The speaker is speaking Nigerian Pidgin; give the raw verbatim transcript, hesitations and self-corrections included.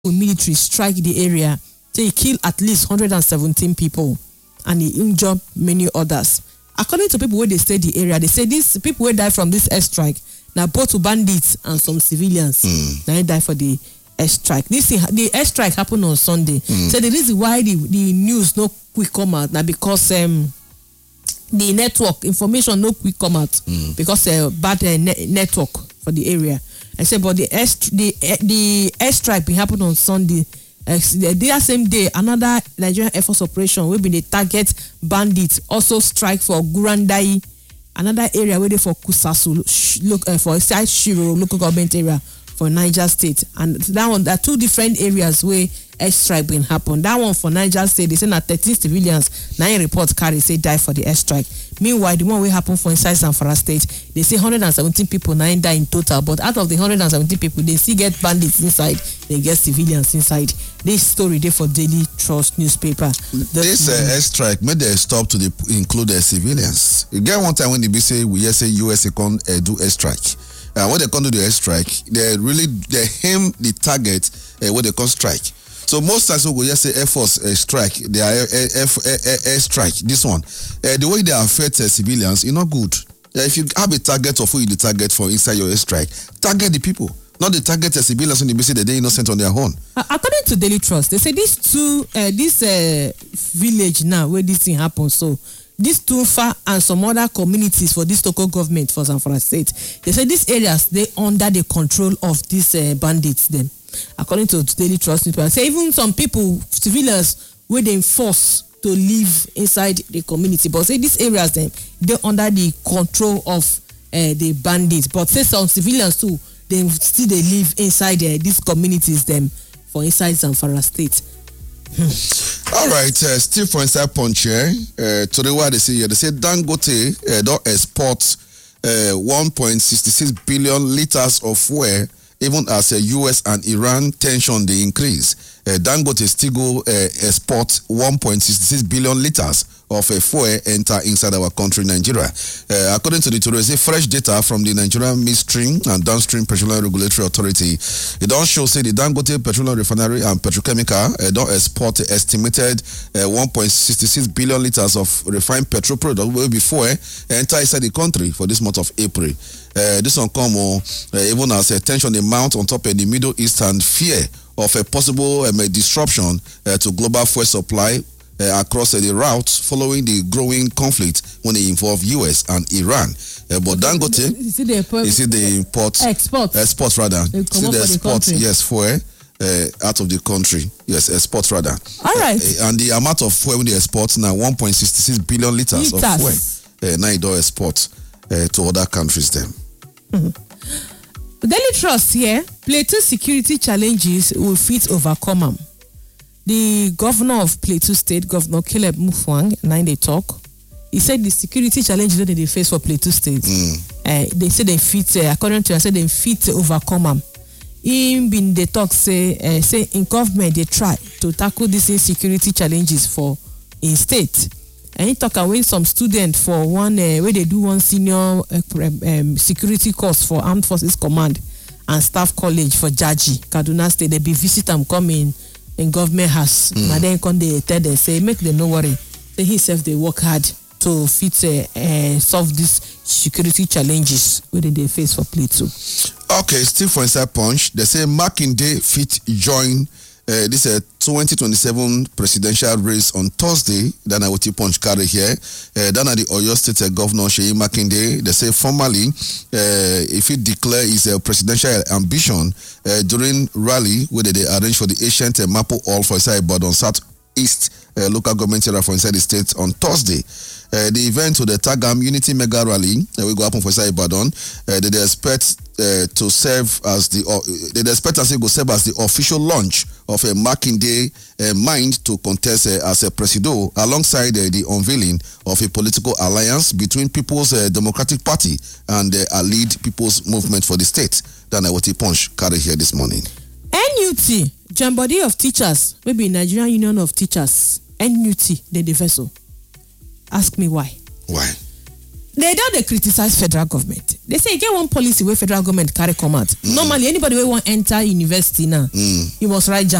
military strike the area. They kill at least one hundred seventeen people and they injure many others. According to people where they stay the area, they say these people who die from this airstrike, now both bandits and some civilians, mm. now they die for the airstrike. This the airstrike happened on Sunday. Mm. So the reason why the, the news no quick come out now because um the network information no quick come out mm. because uh, bad uh, ne- network for the area. I said, but the air the the airstrike be happened on Sunday. Uh, the same day, another Nigerian Air Force operation will be the target bandits also strike for Gurandai, another area where they for Kusasu, sh- look uh, for Side Shiro local government area for Niger State, and that one there are two different areas where airstrike been happen. That one for Niger State, they say that thirteen civilians, nine reports carry say die for the airstrike. Meanwhile, the one we happen for inside Zamfara State, they say one hundred seventeen people nine die in total, but out of the one hundred seventeen people, they still get bandits inside, they get civilians inside. This story there for Daily Trust newspaper. This uh, airstrike made them stop to the, include the civilians. Again, one time when they be say we say U S A can uh, do airstrike. Uh, when they come to the airstrike, they really they aim the target uh, where they can strike. So most times we just say Air Force uh, strike, they are air, air, air, air, air strike. This one, uh, the way they affect uh, civilians is not good. Uh, if you have a target of who you the target for inside your airstrike, target the people, not the target the civilians when they say that they're innocent on their own. Uh, according to Daily Trust, they say these two, uh, this uh, village now where this thing happens, so these two far and some other communities for this local government for Zamfara State, they say these areas they under the control of these uh, bandits. Them, according to Daily Trust newspaper, say even some people, civilians, where they force to live inside the community, but say these areas them they under the control of uh, the bandits. But say some civilians too, they still they live inside uh, these communities them for inside Zamfara State. All right, uh, still for inside punch here. Uh, to the word they say here, they say Dangote uh, don't export uh, one point six six billion liters of fuel, even as uh, U S and Iran tension they increase. Uh, Dangote still go uh, export one point six six billion liters of uh, fuel enter inside our country, Nigeria. Uh, according to the tourism, fresh data from the Nigerian Midstream and Downstream Petroleum Regulatory Authority, it don't show say the Dangote Petroleum Refinery and Petrochemical uh, don't export estimated uh, one point six six billion liters of refined petrol product will before uh, enter inside the country for this month of April. Uh, this one come uh, even as uh, tension the mount on top of the Middle East and fear of a possible um, a disruption uh, to global fuel supply uh, across uh, the route following the growing conflict when it involve U S and Iran. Uh, but Dangote, is it the, is it the import? Export. Export rather. They Is it the export? The yes, fuel uh, out of the country. Yes, export rather. All right. Uh, and the amount of fuel when they export now one point six six billion liters, liters. of fuel. Uh, now it don't export uh, to other countries then. Mm-hmm. Daily Trust here, Plateau security challenges will fit overcome them. The governor of Plateau State, Governor Caleb Mutfwang, now they talk. He said the security challenges that they face for Plateau State, mm. uh, they say they fit, uh, according to him, say they fit overcome them. Him been the talk say, uh, say in government they try to tackle these insecurity challenges for in state. And he talk away some students for one uh, where they do one senior uh, um, security course for Armed Forces Command and Staff College for Jaji, Kaduna State. They be visit them coming in government house. Mm. And then come they tell them say make them no worry. Say he self they work hard to fit uh, uh, solve these security challenges where they face for Plateau. Okay, still for inside punch. They say Makinde fit join. Uh, this is a twenty twenty-seven presidential race on Thursday. Then I will punch carry here. Uh, then at the Oyo State uh, Governor Sheyi Makinde, they say formally, uh, if he declare his uh, presidential ambition uh, during rally where they, they arrange for the ancient uh, Mapo Hall for inside Ibadan Southeast uh, local government area for inside the state on Thursday. Uh, the event to the Tagam Unity Mega Rally uh, will go happen for inside Ibadan. Uh, they, they expect uh, to serve as the uh, they expect as it will serve as the official launch of a Makinde uh, mind to contest uh, as a presido alongside uh, the unveiling of a political alliance between People's uh, Democratic Party and uh, a lead People's Movement for the state. Then I will punch carry here this morning. N U T, Joint Body of Teachers, maybe Nigerian Union of Teachers, N U T, the vessel. Ask me why. Why? They don dey criticize federal government. They say e get one policy wey federal government carry come out. Mm. Normally, anybody wey wan enter university now, mm. you must write JAMB.